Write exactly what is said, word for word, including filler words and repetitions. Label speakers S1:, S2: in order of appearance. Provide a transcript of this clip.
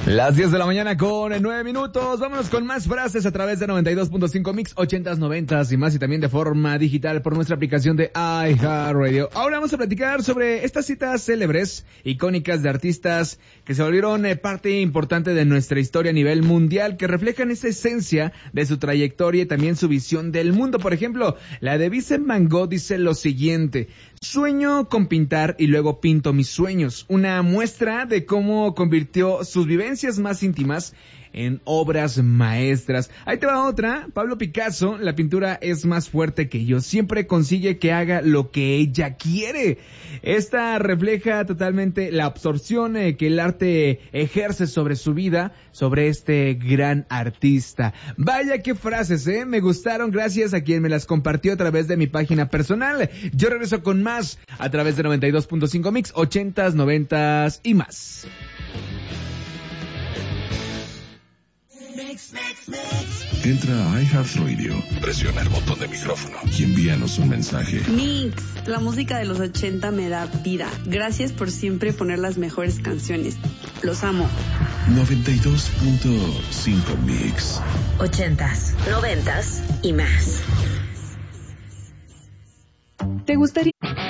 S1: Las diez de la mañana con nueve minutos. Vámonos con más frases a través de noventa y dos punto cinco Mix, ochentas, noventas y más, y también de forma digital por nuestra aplicación de iHeartRadio. Ahora vamos a platicar sobre estas citas célebres, icónicas de artistas que se volvieron eh, parte importante de nuestra historia a nivel mundial, que reflejan esa esencia de su trayectoria y también su visión del mundo. Por ejemplo, la de Vincent Van Gogh dice lo siguiente: sueño con pintar y luego pinto mis sueños. Una muestra de cómo convirtió sus vivencias más íntimas en obras maestras. Ahí te va otra. Pablo Picasso: la pintura es más fuerte que yo, siempre consigue que haga lo que ella quiere. Esta refleja totalmente la absorción eh, que el arte ejerce sobre su vida, sobre este gran artista. Vaya qué frases, eh, me gustaron, gracias a quien me las compartió a través de mi página personal. Yo regreso con más a través de noventa y dos punto cinco Mix, ochentas, noventas y más.
S2: Entra a iHeartRadio, presiona el botón de micrófono y envíanos un mensaje.
S3: Mix, la música de los ochenta me da vida. Gracias por siempre poner las mejores canciones. Los amo.
S2: noventa y dos punto cinco Mix.
S4: Ochentas, noventas y más.
S3: ¿Te gustaría?